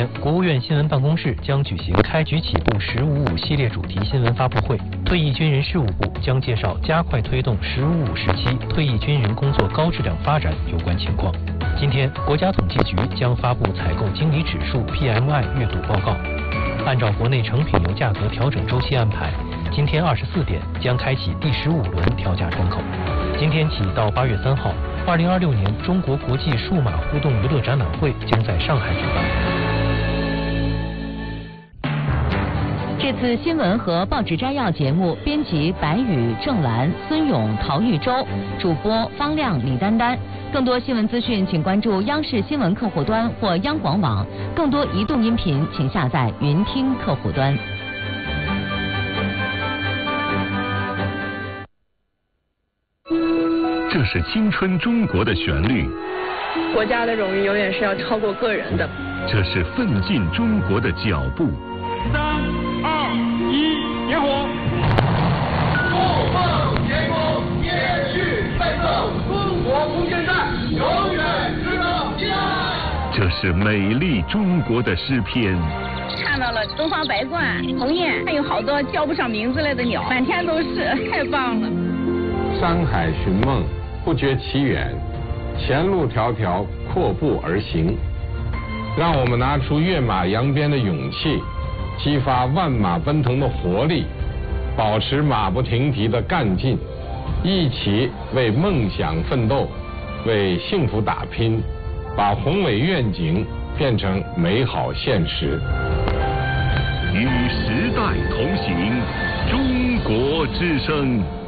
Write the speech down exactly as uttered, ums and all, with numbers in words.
天，国务院新闻办公室将举行开局起步“十五五”系列主题新闻发布会。退役军人事务部将介绍加快推动“十五五”时期退役军人工作高质量发展有关情况。今天，国家统计局将发布采购经理指数 P M I 月度报告。按照国内成品油价格调整周期安排，今天二十四点将开启第十五轮调价窗口。今天起到八月三号，二零二六年中国国际数码互动娱乐展览会将在上海举办。 这次新闻和报纸摘要节目，编辑白宇、郑兰、孙勇、陶玉洲，主播方亮、李丹丹。更多新闻资讯，请关注央视新闻客户端或央广网。更多移动音频，请下载云听客户端。 这是青春中国的旋律， 国家的荣誉永远是要超过个人的。 这是奋进中国的脚步。 三二一，点火！ 共奉天公，接续奋斗，中国无限战，永远值得信赖。 这是美丽中国的诗篇。 看到了东方白鹳、鸿雁，还有好多叫不上名字来的鸟，满天都是，太棒了。 山海寻梦，不觉其远，前路迢迢，阔步而行。让我们拿出跃马扬鞭的勇气，激发万马奔腾的活力，保持马不停蹄的干劲，一起为梦想奋斗，为幸福打拼，把宏伟愿景变成美好现实。 与时代同行，中国之声。